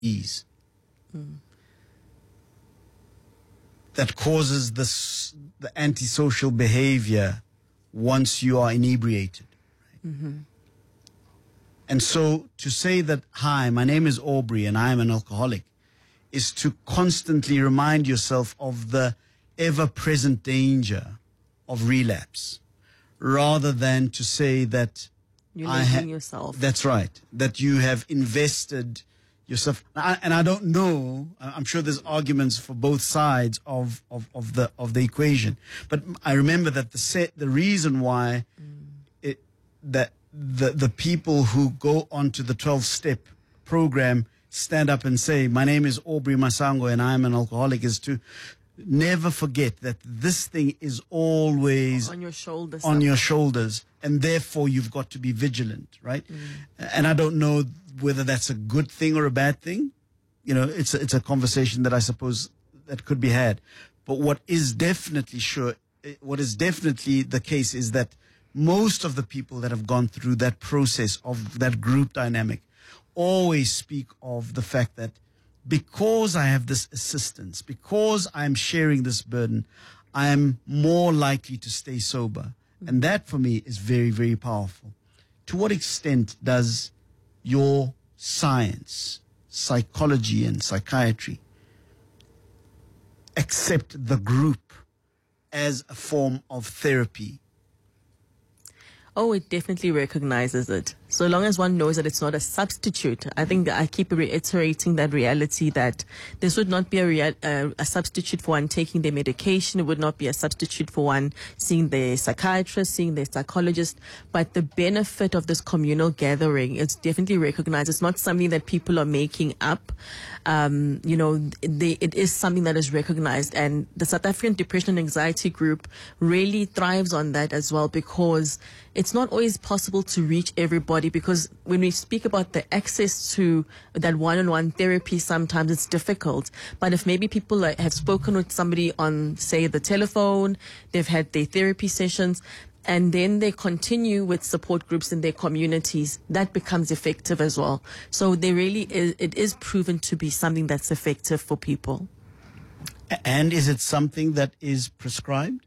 ease. That causes the antisocial behavior once you are inebriated. And so to say that, hi, my name is Aubrey and I am an alcoholic, is to constantly remind yourself of the ever-present danger of relapse, rather than to say that You're labeling yourself. That's right. That you have invested yourself. And I don't know, I'm sure there's arguments for both sides of the equation. But I remember that the reason why that the people who go onto the 12-step program stand up and say, my name is Aubrey Masango and I'm an alcoholic, is to never forget that this thing is always on your shoulders. On your shoulders, and therefore you've got to be vigilant, right? And I don't know whether that's a good thing or a bad thing. You know, it's a conversation that I suppose that could be had. But what is definitely the case is that most of the people that have gone through that process of that group dynamic always speak of the fact that because I have this assistance, because I'm sharing this burden, I am more likely to stay sober. And that for me is very, very powerful. To what extent does your science, psychology and psychiatry accept the group as a form of therapy? Oh, it definitely recognizes it. So long as one knows that it's not a substitute. I think that I keep reiterating that reality that this would not be a substitute for one taking their medication. It would not be a substitute for one seeing their psychiatrist, seeing their psychologist. But the benefit of this communal gathering is definitely recognized. It's not something that people are making up. It is something that is recognized. And the South African Depression and Anxiety Group really thrives on that as well, because it's not always possible to reach everybody, because when we speak about the access to that one-on-one therapy, sometimes it's difficult. But if maybe people have spoken with somebody on, say, the telephone, they've had their therapy sessions, and then they continue with support groups in their communities, that becomes effective as well. So it is proven to be something that's effective for people. And is it something that is prescribed?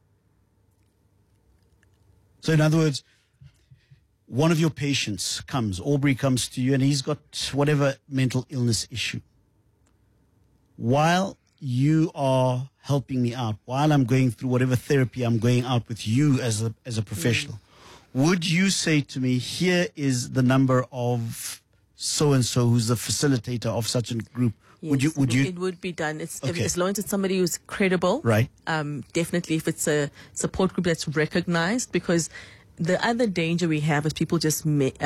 So in other words, one of your patients Aubrey comes to you and he's got whatever mental illness issue. While you are helping me out, while I'm going through whatever therapy I'm going out with you as a professional, would you say to me, here is the number of so-and-so who's the facilitator of such a group? Yes, it would be done. As long as it's somebody who's credible, right? Definitely, if it's a support group that's recognized, because the other danger we have is people just,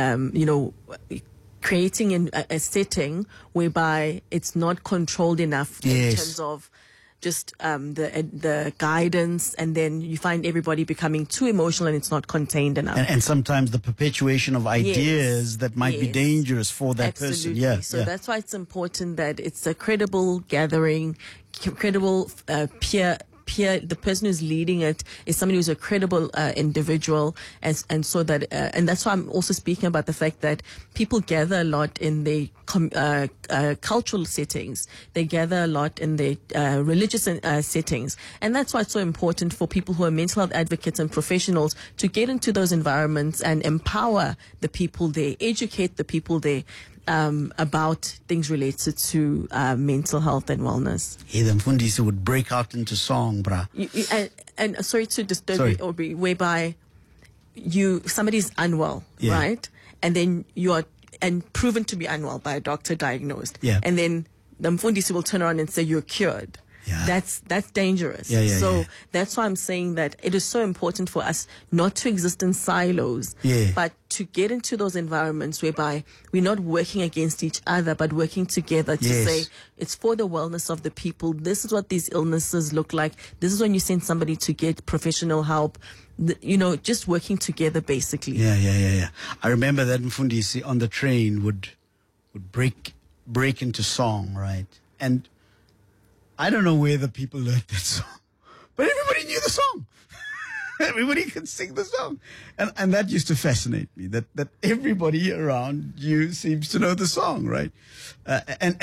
creating a setting whereby it's not controlled enough in terms of just the guidance, and then you find everybody becoming too emotional and it's not contained enough. And sometimes the perpetuation of ideas that might be dangerous for that person. Yeah. So that's why it's important that it's a credible gathering, credible peer. The person who's leading it is somebody who's a credible individual, and so that and that's why I'm also speaking about the fact that people gather a lot in the cultural settings. They gather a lot in the religious settings, and that's why it's so important for people who are mental health advocates and professionals to get into those environments and empower the people there, educate the people there about things related to mental health and wellness. The Mfundisi would break out into song, brah. And sorry to disturb you, Aubrey, whereby somebody's unwell, right? And then you are proven to be unwell by a doctor, diagnosed. Yeah. And then the Mfundisi will turn around and say you're cured. Yeah. That's dangerous. That's why I'm saying that it is so important for us not to exist in silos, but to get into those environments whereby we're not working against each other, but working together to say it's for the wellness of the people. This is what these illnesses look like. This is when you send somebody to get professional help. Just working together, basically. Yeah. I remember that Mfundisi on the train would break into song, right? And I don't know where the people learned that song, but everybody knew the song. Everybody could sing the song. And that used to fascinate me, that everybody around you seems to know the song, right? And